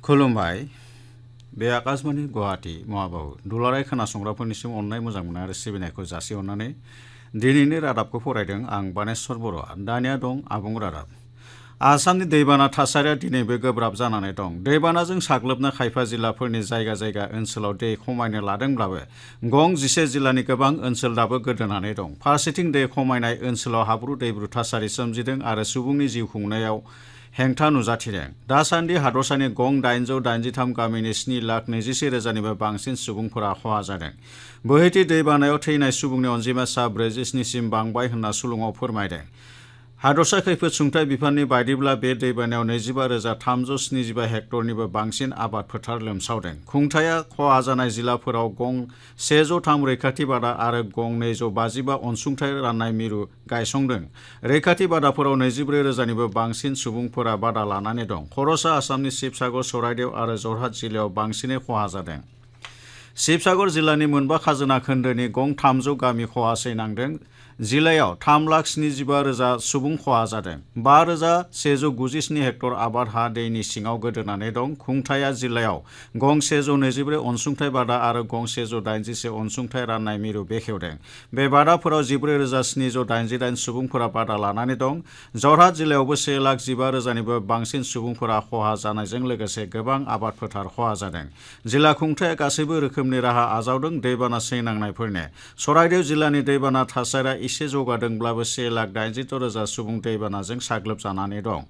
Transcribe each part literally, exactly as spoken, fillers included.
खुलुमबाय बे आकाशबाणी गुवाहाटी महाबाबु दुलाराय खोनासंग्राफोरनिसिम अननाय मोजां मोननाय आरो सिबिनायखौ जासिहरनानै दिनैनि रादाबखौ फरायदों आं बानेश्वर बर'आ। दानिया दं आबुं रादाब। आसामनि दैबाना थासारिया दिनैबो गोब्राब जानानै दं। दैबानाजों साग्लोबनाय खायफा जिल्लाफोरनि जायगा जायगा ओनसोलाव दै खमायनो लादोंब्लाबो गं जिसे जिल्लानि गोबां ओनसोल दाबो गोदोनानै दं। फारसेथिं दै खमायनाय ओनसोलाव हाब्रु दैब्रु थासारि सोमजिदों आरो सुबुंनि जिउ खुंनायाव हेंथा नुजाथिदों। दासान्दि हादरसानि गं दाइनजौ दाइनजिथाम गामिनि स्नि लाख नैजिसे रोजानिबो बांसिन सुबुंफोरा खहा जादों। बोहैथि दैबानायाव थैनाय सुबुंनि अनजिमाया सा ब्रैजिस्निसिम बांबाय होनना सुलुङाव फोरमायदों। हादरसा खैफोद सुंथाइ बिफाननि बायदिब्ला बे दैबानायाव नैजिबा रोजा थामजौ स्निजिबा हेक्टरनिबो बांसिन आबाद फोथार लोमसावदों। खुंथाया खहा जानाय जिल्लाफोराव गं सेजौ थाम रैखाथि बादा आरो गं नैजौ बाजिबा अनसुंथाइ राननाय मिरु गायसंदों। रैखाथि बादाफोराव नैजिब्रै रोजानिबो बांसिन सुबुंफोरा बादा लानानै दं। खर'सा आसामनि शिबसागर, चराइदेव आरो जरहाट जिल्लायाव बांसिनै खहा जादों। शिबसागर जिल्लानि मोनबा खाजोना खोन्दोनि गं थामजौ गामि खहासै नांदों। जिल्लायाव थाम लाख स्निजिबा रोजा सुबुं खहा जादों। बा रोजा सेजौ गुजिस्नि हेक्टर आबाद हा दैनि सिङाव गोदोनानै दं। खुंथाया जिल्लायाव गं सेजौ नैजिब्रै अनसुंथाइ बादा आरो गं सेजौ दाइनजिसे अनसुंथाइ राननाय मिरु बेखेवदों। बे बादाफोराव जिब्रै रोजा स्निजौ दाइनजिदाइन सुबुंफोरा बादा लानानै दं। जरहाट जिल्लायावबो से लाख जिबा रोजानिबो बांसिन सुबुंफोरा खहा जानायजों लोगोसे गोबां आबाद फोथार खहा जादों। जिल्ला खुंथाया गासैबो रोखोमनि राहा आजावदों दैबाना सैनांनायफोरनो। चराइदेव जिल्लानि दैबाना थासारिया एसे जौगादोंब्लाबो से लाख दाइनजिद' रोजा सुबुं दैबानाजों साग्लोबजानानै दं।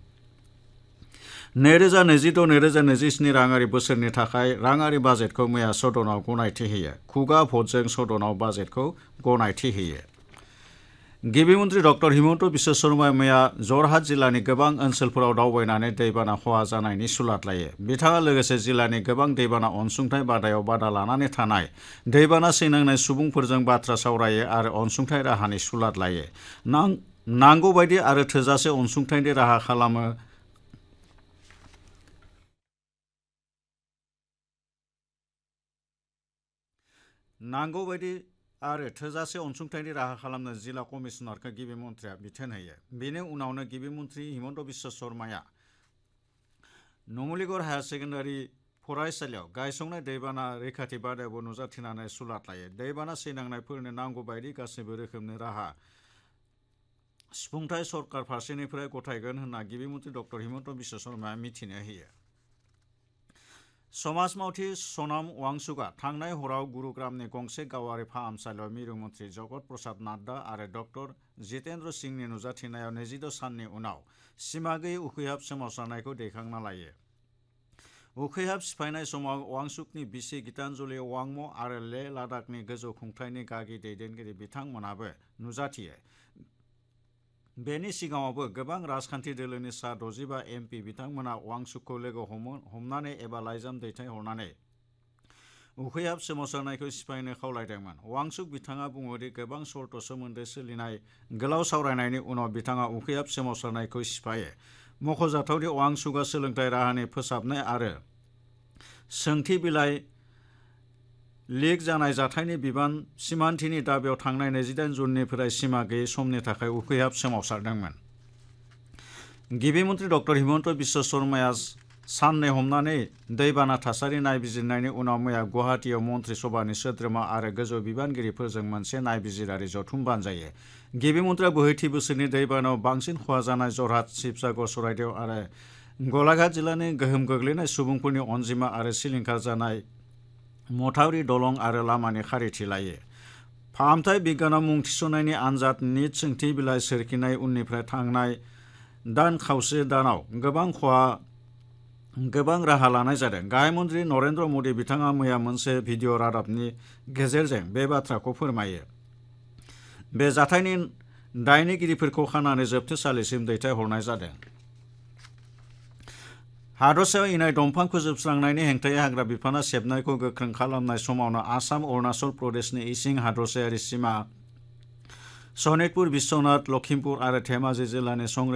नैरोजा नैजिद' नैरोजा नैजिस्नि राङारि बोसोरनि थाखाय राङारि बाजेटखौ मैया सदनाव गनायथि होयो। खुगा भटजों सदनाव बाजेटखौ गनायथि होयो। गिबि मन्त्रि डक्टर हिमन्त बिश्व शर्माया मैया जरहाट जिल्लानि गोबां ओनसोलफोराव दावबायनानै दैबाना खहा जानायनि सुलाद लायो। बिथाङा लोगोसे जिल्लानि गोबां दैबाना अनसुंथाइ बादायाव बादा लानानै थानाय दैबाना सैनांनाय सुबुंफोरजों बाथ्रा सावरायो आरो अनसुंथाइ राहानि सुलाद लायो। नांगौ बायदि आरो थोजासे अनसुंथाइनि राहा खालामो नांगौ बायदि आरो थोजासे अनसुंथाइनि राहा खालामनो जिल्ला कमिसनारखौ गिबि मन्थ्रिया बिथोन होयो। बेनि उनावनो गिबि मन्थ्रि हिमन्त बिश्व शर्माया नुमलीगढ़ हायार सेकेन्डारि फरायसालियाव गायसंनाय दैबाना रैखाथि बादायावबो नुजाथिनानै सुलाद लायो। दैबाना सैनांनायफोरनो नांगौ बायदि गासैबो रोखोमनि राहा सुफुंथाय सरकार फारसेनिफ्राय गथायगोन होनना गिबि मन्थ्रि डक्टर हिमन्त बिश्व शर्माया मिथिनो होयो। समाज मावथि सनाम वांचुकआ थांनाय हराव गुरुग्रामनि गंसे गावारि फाहामसालियाव मिरु मन्थ्रि जगत प्रसाद नाड्डा आरो डक्टर जितेन्द्र सिंहनि नुजाथिनायाव नैजिद' साननि उनाव सिमा गैयै उखैहाब सोमावसारनायखौ दैखांना लायो। उखैहाब सिफायनाय समाव वांचुकनि बिसि गीताञ्जलि वांम' आरो लेह लादाखनि गोजौ खुंथायनि गागि दैदेनगिरि बिथांमोनाबो नुजाथियो। बेनि सिगाङावबो गोबां राजखान्थि दोलोनि सा द'जिबा एम पि बिथांमोना वांचुकखौ लोगो हमनानै एबा लाइजाम दैथायहरनानै उखैहाब सोमावसारनायखौ सिफायनो खावलायदोंमोन। वांचुक बिथाङा बुङोदि गोबां सर्त सोमोन्दै सोलिनाय गोलाव सावरायनायनि उनाव बिथाङा उखैहाब सोमावसारनायखौ सिफायो। मख'जाथावदि वांचुकआ सोलोंथाइ राहानि फोसाबनाय आरो सोंथि बिलाइ लिक जानाय जाथायनि बिबान सिमानथिनि दाबियाव थांनाय नैजिदाइन जुननिफ्राय सिमा गैयै समनि थाखाय उखैहाब सोमावसारदोंमोन। गिबि मन्थ्रि डक्टर हिमन्त बिश्व शर्माया साननै हमनानै दैबाना थासारि नायबिजिरनायनि उनाव मैया गुवाहाटीयाव मन्त्रि सभानि सोद्रोमा आरो गोजौ बिबानगिरिफोरजों मोनसे नायबिजिरारि जथुम बानजायो। गिबि मन्थ्रिया बोहैथि बोसोरनि दैबानायाव बांसिन खहा जानाय जरहाट, शिबसागर, चराइदेव आरो गलाघाट जिल्लानि गोहोम गोग्लैनाय सुबुंफोरनि अनजिमा आरो सिलिंखार जानाय मथावरि, दलं आरो लामानि खारिथि लायो। फाहामथाय बिगियानाव मुं थिसननायनि आनजाद निट सोंथि बिलाइ सोरखिनाय उननिफ्राय थांनाय दान खावसे दानाव गोबां खहा गोबां राहा लानाय जादों। गाहाय मन्त्रि नरेन्द्र मदि बिथाङा मैया मोनसे भिडिअ' रादाबनि गेजेरजों बे बाथ्राखौ फोरमायो। बे जाथायनि दायनिगिरिफोरखौ खानानै जोबथेसालिसिम दैथायहरनाय जादों। हादरसायाव इनाय दंफां फोजोबस्रांनायनि हेंथायै हाग्रा बिफाना सेबनायखौ गोख्रों खालामनाय समावनो आसाम अरुणाचल प्रदेशनि इसिं हादरसायारि सिमा सनितपुर, बिश्वनाथ, लखिमपुर आरो धेमाजि जिल्लानि